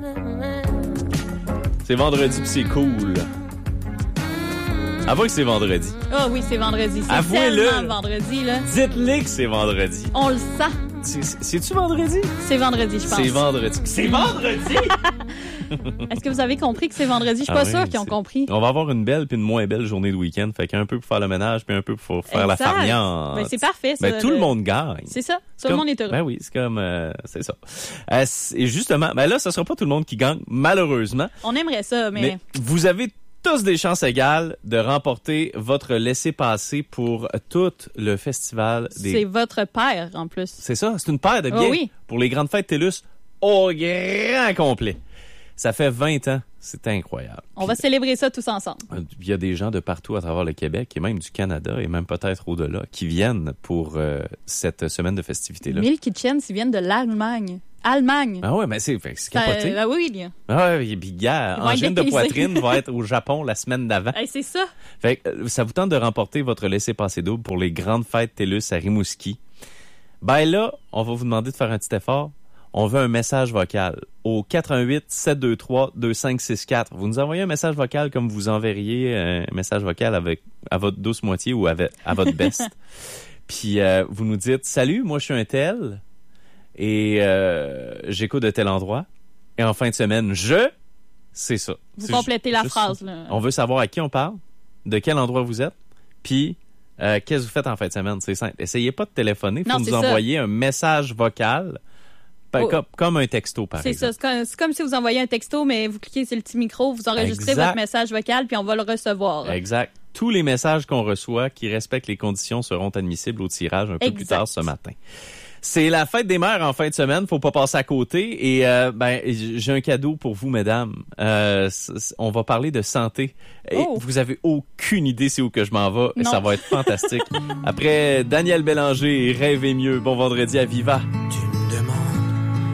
C'est vendredi pis c'est cool. Avouez que c'est vendredi. Ah oui, c'est vendredi. C'est Avouez-le. tellement vendredi, là. Dites-le que c'est vendredi. On le sent. C'est-tu vendredi? C'est vendredi, je pense. C'est vendredi. C'est vendredi! Est-ce que vous avez compris que c'est vendredi? Je suis pas sûre qu'ils ont compris. On va avoir une belle puis une moins belle journée de week-end. Fait qu'un peu pour faire le ménage puis un peu pour faire la farniente. Ben, c'est parfait, ça. Ben, tout le monde gagne. C'est ça. Tout le monde est heureux. Ben oui, c'est comme... c'est ça. Et justement, ben là, ce sera pas tout le monde qui gagne, malheureusement. On aimerait ça, mais vous avez tous des chances égales de remporter votre laissez-passer pour tout le festival des... C'est votre père, en plus. C'est ça, c'est une paire de billets pour les grandes fêtes TELUS au grand complet. Ça fait 20 ans. C'est incroyable. On va célébrer ça tous ensemble. Il y a des gens de partout à travers le Québec et même du Canada et même peut-être au-delà qui viennent pour cette semaine de festivités-là. Milk Kitchen, ils viennent de l'Allemagne. Allemagne. Ah ouais, mais c'est capoté. Ah oui, bien. Ah ouais, puis gars, Angine de poitrine va être au Japon la semaine d'avant. Hey, c'est ça. Fait que ça vous tente de remporter votre laissez-passer double pour les grandes fêtes TELUS à Rimouski. Ben là, on va vous demander de faire un petit effort. On veut un message vocal au 88 723 2564. Vous nous envoyez un message vocal comme vous enverriez un message vocal à votre douce moitié ou à votre best. Puis vous nous dites « Salut, moi je suis un tel et j'écoute de tel endroit. Et en fin de semaine, c'est ça. » Vous complétez la phrase. Là. On veut savoir à qui on parle, de quel endroit vous êtes, puis qu'est-ce que vous faites en fin de semaine. C'est simple. Essayez pas de téléphoner. Il faut nous envoyer un message vocal. Comme un texto, par exemple. C'est ça. C'est comme si vous envoyez un texto, mais vous cliquez sur le petit micro, vous enregistrez votre message vocal, puis on va le recevoir. Exact. Tous les messages qu'on reçoit qui respectent les conditions seront admissibles au tirage un peu plus tard ce matin. C'est la fête des mères en fin de semaine, faut pas passer à côté. Et j'ai un cadeau pour vous, mesdames. On va parler de santé. Et vous avez aucune idée c'est où que je m'en vais. Ça va être fantastique. Après Daniel Bélanger, Rêvez mieux. Bon vendredi à Viva.